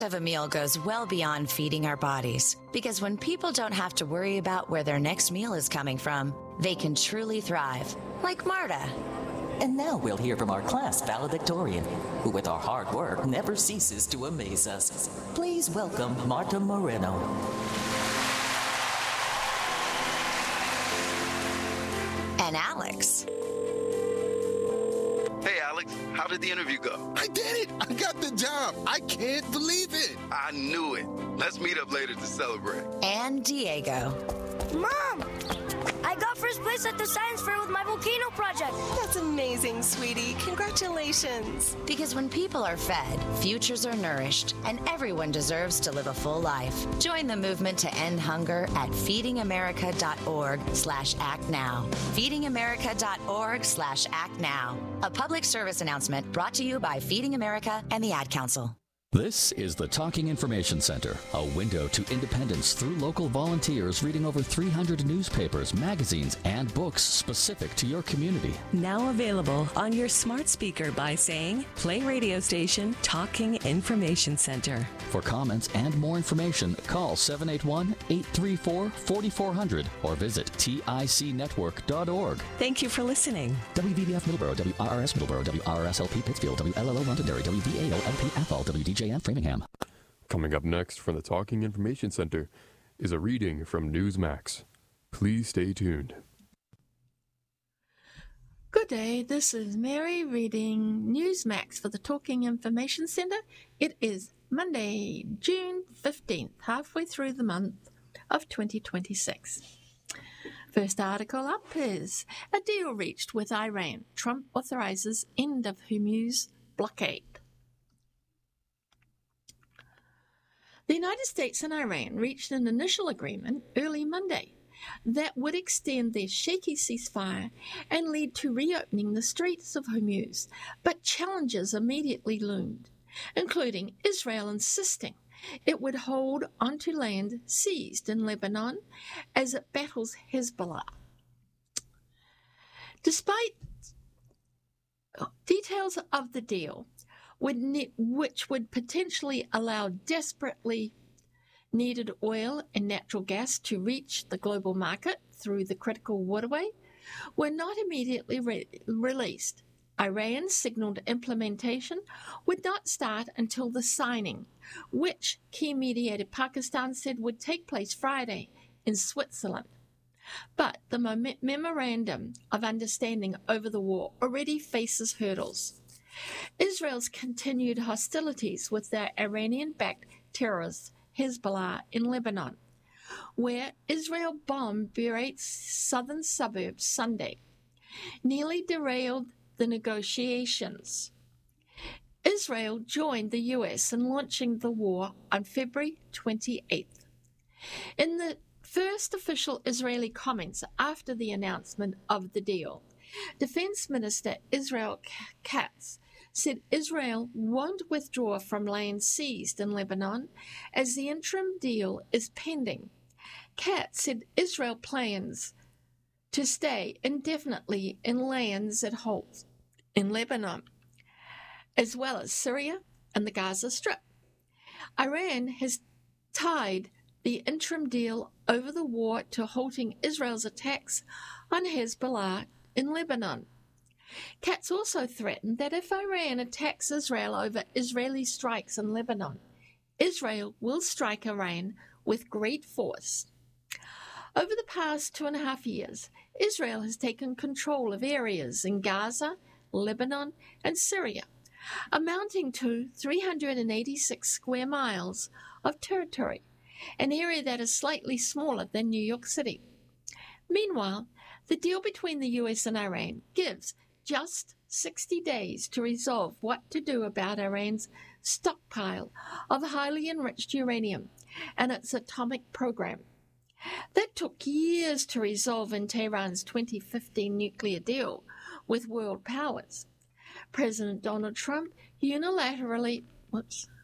Of a meal goes well beyond feeding our bodies, because when people don't have to worry about where their next meal is coming from, they can truly thrive, like Marta. And now we'll hear from our class valedictorian, who with our hard work never ceases to amaze us. Please welcome Marta Moreno. And Alex. Hey, Alex, how did the interview go? I did it! I got the job! I can't believe it! I knew it. Let's meet up later to celebrate. And Diego. Mom! I got first place at the science fair with my volcano project. That's amazing, sweetie. Congratulations. Because when people are fed, futures are nourished, and everyone deserves to live a full life. Join the movement to end hunger at feedingamerica.org/actnow. feedingamerica.org/actnow. A public service announcement brought to you by Feeding America and the Ad Council. This is the Talking Information Center, a window to independence through local volunteers reading over 300 newspapers, magazines, and books specific to your community. Now available on your smart speaker by saying, play radio station Talking Information Center. For comments and more information, call 781-834-4400 or visit ticnetwork.org. Thank you for listening. WVBF Middleborough, WRRS Middleborough, WRSLP Pittsfield, WLLO Londonderry, WVAO-LP Athol, WDJN Framingham. Coming up next from the Talking Information Center is a reading from Newsmax. Please stay tuned. Good day, this is Mary reading Newsmax for the Talking Information Center. It is Monday, June 15th, halfway through the month of 2026. First article up is a deal reached with Iran. Trump authorizes end of Hormuz blockade. The United States and Iran reached an initial agreement early Monday that would extend their shaky ceasefire and lead to reopening the Straits of Hormuz, but challenges immediately loomed, including Israel insisting it would hold onto land seized in Lebanon as it battles Hezbollah. Despite details of the deal, which would potentially allow desperately needed oil and natural gas to reach the global market through the critical waterway, were not immediately released. Iran signaled implementation would not start until the signing, which key mediator Pakistan said would take place Friday in Switzerland. But the memorandum of understanding over the war already faces hurdles. Israel's continued hostilities with their Iranian-backed terrorists Hezbollah in Lebanon, where Israel bombed Beirut's southern suburbs Sunday, nearly derailed the negotiations. Israel joined the U.S. in launching the war on February 28th. In the first official Israeli comments after the announcement of the deal, Defense Minister Israel Katz said Israel won't withdraw from land seized in Lebanon as the interim deal is pending. Katz said Israel plans to stay indefinitely in lands it holds in Lebanon, as well as Syria and the Gaza Strip. Iran has tied the interim deal over the war to halting Israel's attacks on Hezbollah in Lebanon. Katz also threatened that if Iran attacks Israel over Israeli strikes in Lebanon, Israel will strike Iran with great force. Over the past 2.5 years, Israel has taken control of areas in Gaza, Lebanon, and Syria, amounting to 386 square miles of territory, an area that is slightly smaller than New York City. Meanwhile, the deal between the U.S. and Iran gives just 60 days to resolve what to do about Iran's stockpile of highly enriched uranium and its atomic program. That took years to resolve in Tehran's 2015 nuclear deal with world powers. President Donald Trump unilaterally